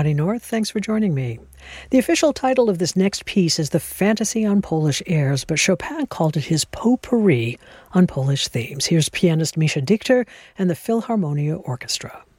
Bonnie North. Thanks for joining me. The official title of this next piece is The Fantasy on Polish Airs, but Chopin called it his potpourri on Polish themes. Here's pianist Misha Dichter and the Philharmonia Orchestra.